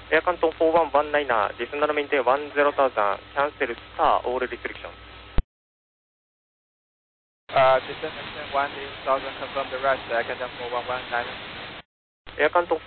Air Canton 4119, descend maintain 10,000, cancel star all restriction. Descend maintain 10,000, confirm the rest, Air Canton 4119. Air Canton